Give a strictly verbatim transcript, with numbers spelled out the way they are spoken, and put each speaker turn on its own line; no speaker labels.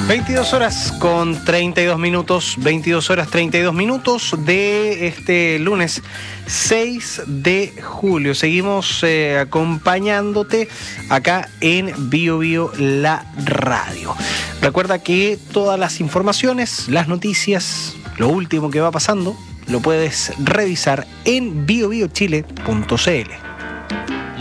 veintidós horas con treinta y dos minutos, veintidós horas treinta y dos minutos de este lunes seis de julio. Seguimos eh, acompañándote acá en Bio Bio La Radio. Recuerda que todas las informaciones, las noticias, lo último que va pasando, lo puedes revisar en bio bio chile punto c l.